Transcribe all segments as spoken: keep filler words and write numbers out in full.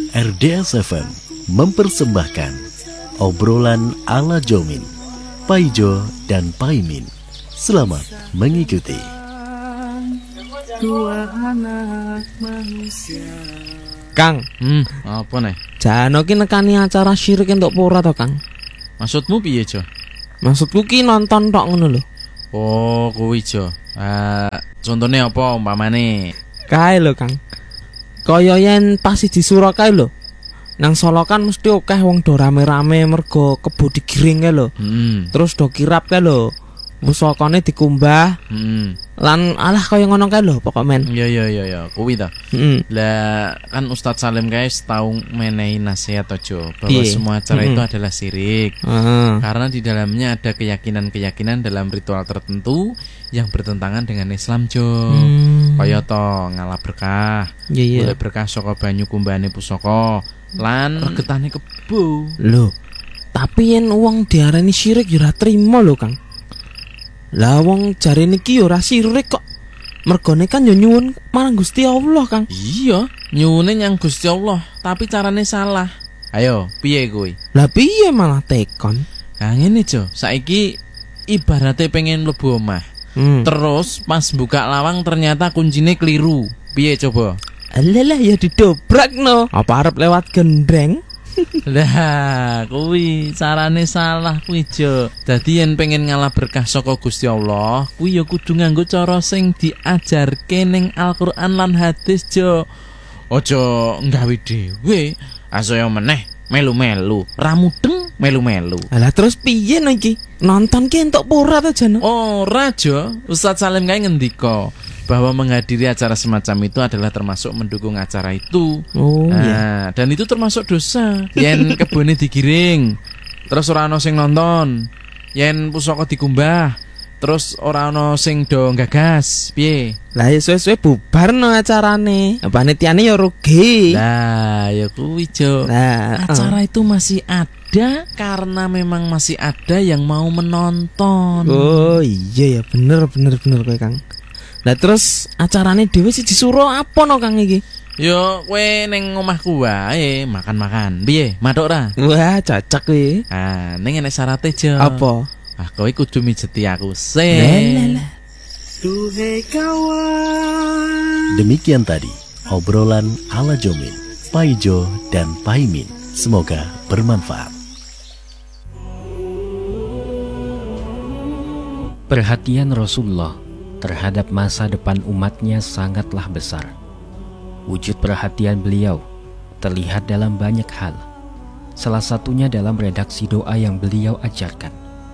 R D S F M mempersembahkan obrolan ala Jomin, Paijo dan Paimin. Selamat mengikuti. Dua anak manusia. Kang, Hmm, apa nih? jano ki nekani acara syirik entuk pura to, Kang? Maksudmu piye, Jo? Maksudku ki nonton tok ngono lho. Oh, kuwi, Jo. Ah, contohnya apa umpamane? Kae lho, Kang. Kaya yen pas di Suro kae lho. Nang Solo kan mesti akeh wong do rame-rame mergo kebo digiring kae lho. Hmm. Terus do kirap kae lho. Pusakane dikumbah Hmm. lan alah kaya ngono kae lho pokok men. Iya iya iya iya, kuwi ta. Heeh. Lah kan Ustadz Salim guys tahu menehi nasihat tojo bahwa Iya. semua acara Mm-mm. itu adalah syirik. Heeh. Karena di dalamnya ada keyakinan-keyakinan dalam ritual tertentu yang bertentangan dengan Islam, Jo. Hmm. Kaya to ngalah berkah, Iya iya. boleh berkah saka banyu kumbane pusaka, lan regetane kebo. Lho, tapi yen wong diarani syirik ya ora trimo lho, Kang. Lah wong jarene iki ya ora syirik kok. Mergone kan ya nyuwun marang Gusti Allah, Kang. Iya, nyuwune nyang Gusti Allah, tapi carane salah. Ayo, piye kuwi? Lah piye malah tekon? Nah ngene, Jo. Saiki ibaratnya pengen mlebu omah. Hmm. Terus pas buka lawang ternyata kuncine keliru. Piye coba? Alah ya didobrak no. Apa arep lewat gendreng? Lah, kuwi carane salah kuwi, Jo. Dadi yen pengen ngalah berkah saka Gusti Allah, kuwi ya kudu nganggo cara sing diajarke ning Al-Qur'an lan hadis, Jo. Aja nggawe dhewe, asaya meneh melu-melu, ra mudeng melu-melu. Alah terus piye no iki? Nonton ki entuk pura to Jan? Ora, Jo. Ustadz Salim kae ngendika bahwa menghadiri acara semacam itu adalah termasuk mendukung acara itu. Oh iya. Nah, dan itu termasuk dosa. Yen kebone digiring, terus ora ana sing nonton. Yen pusaka dikumbah, terus ora ana sing do gagas. Piye? Lah ya suwe-suwe bubar no acarane. Panitiane ya rugi. Lah, ya kuwi, Jo. Lah, Acara itu masih ada karena memang masih ada yang mau menonton. oh iya ya bener bener bener kowe, Kang. Lah terus acarane dhewe siji Suro apa no Kang iki? Yo, kowe ning omahku wae makan-makan. Piye? Matuk ra? Wah, cocok kuwi. Ah, ning enek syaraté, Jo. Apa? Ah, kowe kudu mijeti aku Lah sih. lah lah. Duhai kawan. Demikian tadi obrolan ala Jomin, Paijo dan Paimin. Semoga bermanfaat. Perhatian Rasulullah terhadap masa depan umatnya sangatlah besar. Wujud perhatian beliau terlihat dalam banyak hal. Salah satunya dalam redaksi doa yang beliau ajarkan.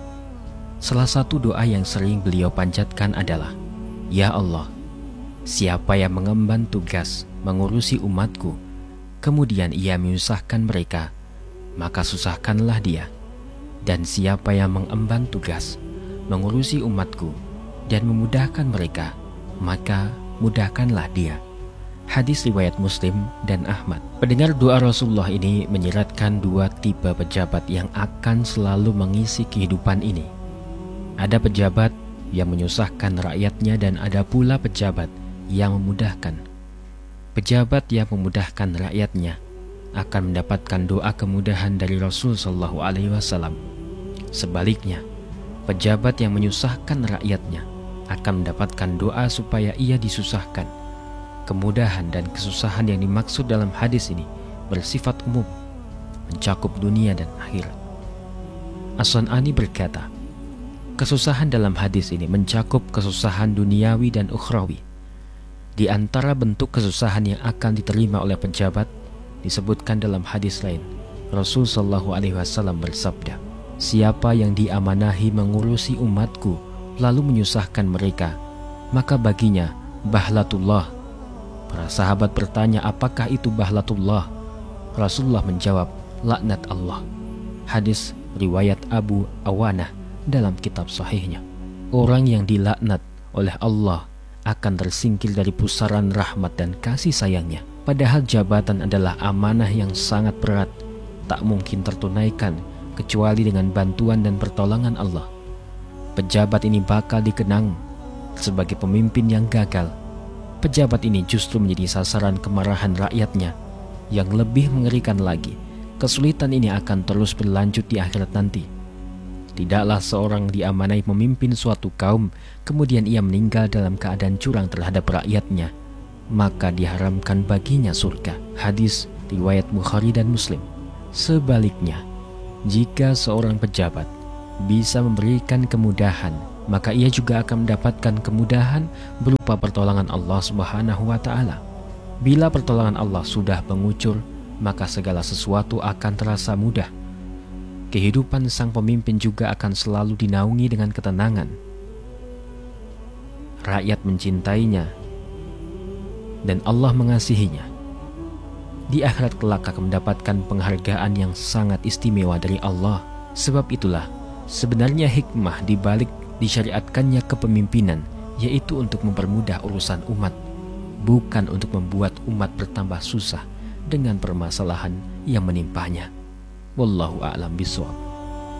Salah satu doa yang sering beliau panjatkan adalah, Ya Allah, siapa yang mengemban tugas mengurusi umatku, kemudian ia menyusahkan mereka, maka susahkanlah dia. Dan siapa yang mengemban tugas mengurusi umatku dan memudahkan mereka, maka mudahkanlah dia. Hadis riwayat Muslim dan Ahmad. Pendengar doa Rasulullah ini menyeratkan dua tipe pejabat yang akan selalu mengisi kehidupan ini. Ada pejabat yang menyusahkan rakyatnya dan ada pula pejabat yang memudahkan. Pejabat yang memudahkan rakyatnya akan mendapatkan doa kemudahan dari Rasul Shallallahu Alaihi Wasallam. Sebaliknya, pejabat yang menyusahkan rakyatnya akan mendapatkan doa supaya ia disusahkan. Kemudahan dan kesusahan yang dimaksud dalam hadis ini bersifat umum, mencakup dunia dan akhirat. As-San'ani berkata, kesusahan dalam hadis ini mencakup kesusahan duniawi dan ukhrawi. Di antara bentuk kesusahan yang akan diterima oleh pejabat disebutkan dalam hadis lain, Rasul Shallallahu Alaihi Wasallam bersabda, siapa yang diamanahi mengurusi umatku lalu menyusahkan mereka, maka baginya bahlatullah. Para sahabat bertanya, apakah itu bahlatullah? Rasulullah menjawab, laknat Allah. Hadis riwayat Abu Awanah dalam kitab sahihnya. Orang yang dilaknat oleh Allah akan tersingkir dari pusaran rahmat dan kasih sayangnya. Padahal jabatan adalah amanah yang sangat berat, tak mungkin tertunaikan kecuali dengan bantuan dan pertolongan Allah. Pejabat ini bakal dikenang sebagai pemimpin yang gagal. Pejabat ini justru menjadi sasaran kemarahan rakyatnya Yang lebih mengerikan lagi, kesulitan ini akan terus berlanjut di akhirat nanti. Tidaklah seorang diamanai memimpin suatu kaum, kemudian ia meninggal dalam keadaan curang terhadap rakyatnya, maka diharamkan baginya surga. Hadis riwayat Bukhari dan Muslim. Sebaliknya, jika seorang pejabat bisa memberikan kemudahan, maka ia juga akan mendapatkan kemudahan berupa pertolongan Allah Subhanahu wa Ta'ala. Bila pertolongan Allah sudah mengucur, maka segala sesuatu akan terasa mudah. Kehidupan sang pemimpin juga akan selalu dinaungi dengan ketenangan. Rakyat mencintainya dan Allah mengasihinya. Di akhirat kelak akan mendapatkan penghargaan yang sangat istimewa dari Allah. Sebab itulah sebenarnya hikmah di balik disyariatkannya kepemimpinan, yaitu untuk mempermudah urusan umat, bukan untuk membuat umat bertambah susah dengan permasalahan yang menimpanya. Wallahu a'lam bishawab.